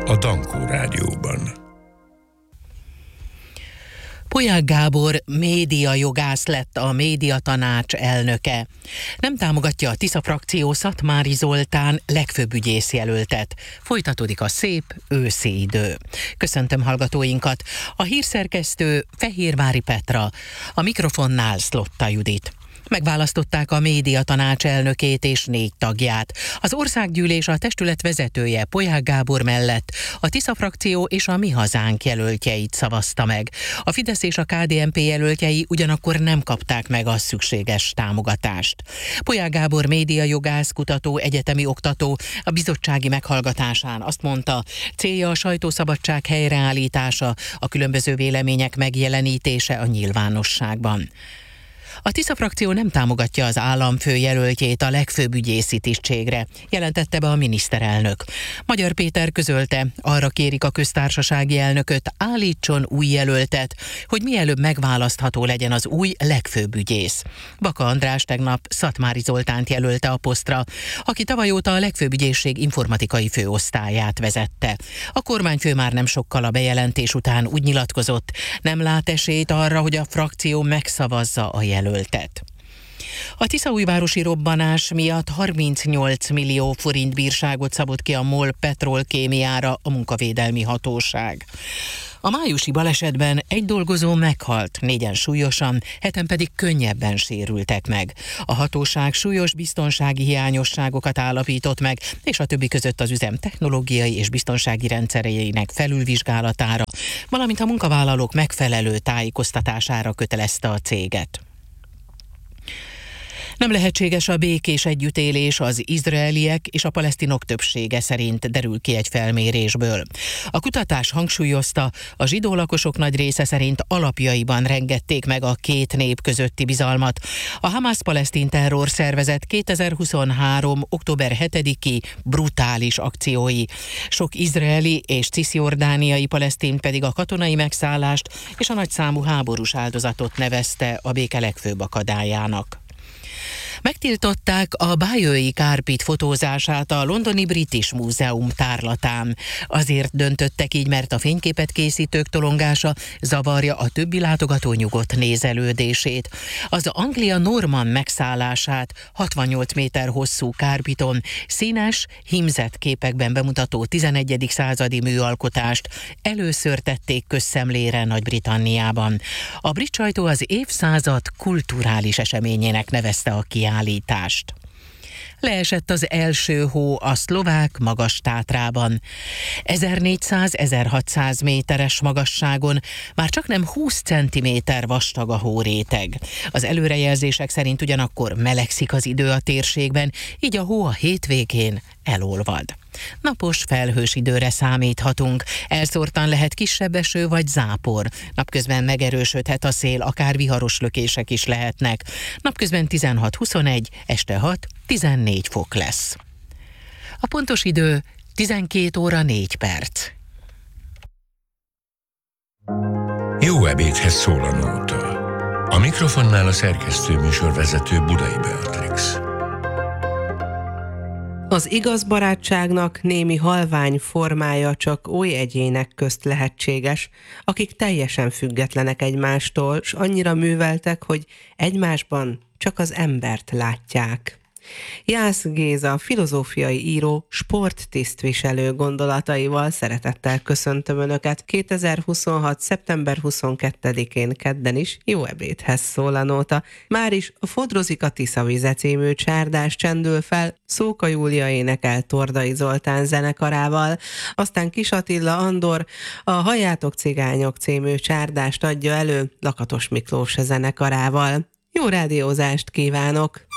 a Dankó Rádióban. Polyák Gábor médiajogász lett a médiatanács elnöke. Nem támogatja a Tisza frakció Szatmári Zoltán legfőbb ügyészjelöltet. Folytatódik a szép őszi idő. Köszöntöm hallgatóinkat. A hírszerkesztő Fehérvári Petra, a mikrofonnál Szlotta Judit. Megválasztották a médiatanács elnökét és 4 tagját. Az országgyűlés a testület vezetője Polyák Gábor mellett a Tisza frakció és a Mi Hazánk jelöltjeit szavazta meg. A Fidesz és a KDNP jelöltjei ugyanakkor nem kapták meg a szükséges támogatást. Polyák Gábor médiajogász, kutató, egyetemi oktató a bizottsági meghallgatásán azt mondta, célja a sajtószabadság helyreállítása, a különböző vélemények megjelenítése a nyilvánosságban. A Tisza frakció nem támogatja az államfő jelöltjét a legfőbb ügyészi tisztségre, jelentette be a miniszterelnök. Magyar Péter közölte, arra kérik a köztársasági elnököt, állítson új jelöltet, hogy mielőbb megválasztható legyen az új legfőbb ügyész. Baka András tegnap Szatmári Zoltánt jelölte a posztra, aki tavaly óta a legfőbb ügyészség informatikai főosztályát vezette. A kormányfő már nem sokkal a bejelentés után úgy nyilatkozott, nem lát esélyt arra, hogy a frakció megszavazza a jelöltet. A tiszaújvárosi robbanás miatt 38 millió forint bírságot szabott ki a MOL Petrolkémiára a munkavédelmi hatóság. A májusi balesetben 1 dolgozó meghalt, 4-en súlyosan, 7-en pedig könnyebben sérültek meg. A hatóság súlyos biztonsági hiányosságokat állapított meg, és a többi között az üzem technológiai és biztonsági rendszereinek felülvizsgálatára, valamint a munkavállalók megfelelő tájékoztatására kötelezte a céget. Nem lehetséges a békés együttélés az izraeliek és a palesztinok többsége szerint, derül ki egy felmérésből. A kutatás hangsúlyozta, a zsidó lakosok nagy része szerint alapjaiban rengették meg a 2 nép közötti bizalmat. A Hamász-palesztin terrorszervezet 2023. október 7-i brutális akciói. Sok izraeli és cisziordániai palesztin pedig a katonai megszállást és a nagyszámú háborús áldozatot nevezte a béke legfőbb akadályának. Megtiltották a Bayeux-i kárpit fotózását a londoni British Múzeum tárlatán. Azért döntöttek így, mert a fényképet készítők tolongása zavarja a többi látogató nyugodt nézelődését. Az Anglia Norman megszállását 68 méter hosszú kárpiton színes, hímzett képekben bemutató 11. századi műalkotást először tették közszemlére Nagy-Britanniában. A brit sajtó az évszázad kulturális eseményének nevezte a kiállítást. Leesett az első hó a szlovák Magas-Tátrában. 1400-1600 méteres magasságon már csaknem 20 centiméter vastag a hóréteg. Az előrejelzések szerint ugyanakkor melegszik az idő a térségben, így a hó a hétvégén elolvad. Napos, felhős időre számíthatunk, elszórtan lehet kisebb eső vagy zápor. Napközben megerősödhet a szél, akár viharos lökések is lehetnek. Napközben 16-21, este 6-14 fok lesz. A pontos idő 12 óra 4 perc. Jó ebédhez szól a nóta. A mikrofonnál a szerkesztő műsorvezető Budai Beatrix. Az igaz barátságnak némi halvány formája csak oly egyének közt lehetséges, akik teljesen függetlenek egymástól, s annyira műveltek, hogy egymásban csak az embert látják. Jász Géza, filozófiai író, sporttisztviselő gondolataival szeretettel köszöntöm Önöket 2026. szeptember 22-én kedden is. Jó ebédhez szól a nóta. Máris a Fodrozik a Tiszavize című csárdás csendül fel Szóka Júlia énekel Tordai Zoltán zenekarával, aztán Kis Attila Andor a Halljátok cigányok című csárdást adja elő Lakatos Miklós zenekarával. Jó rádiózást kívánok!